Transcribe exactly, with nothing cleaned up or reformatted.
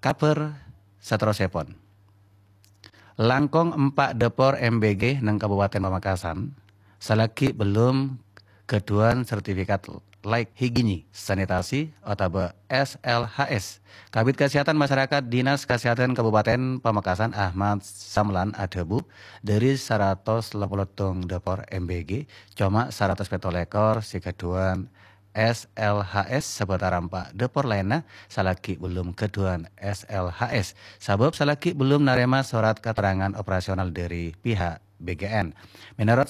kaper saterosipun. Langkung empat depor M B G nang Kabupaten Pamekasan selagi belum keduan sertifikat layak higini sanitasi atau S L H S. Kabid Kesehatan Masyarakat Dinas Kesehatan Kabupaten Pamekasan Ahmad Samlan Adebu dari seratus delapan puluh tung depor M B G cuma seratus petolekor si keduan S L H S sementara empat depor lainnya salaki belum keduan S L H S. Sebab salaki belum narema surat keterangan operasional dari pihak B G N. Menurut